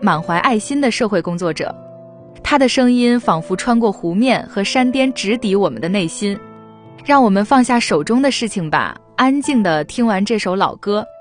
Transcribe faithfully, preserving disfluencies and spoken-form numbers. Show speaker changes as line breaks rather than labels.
满怀爱心的社会工作者。他的声音仿佛穿过湖面和山巅，直抵我们的内心。让我们放下手中的事情吧，安静地听完这首老歌。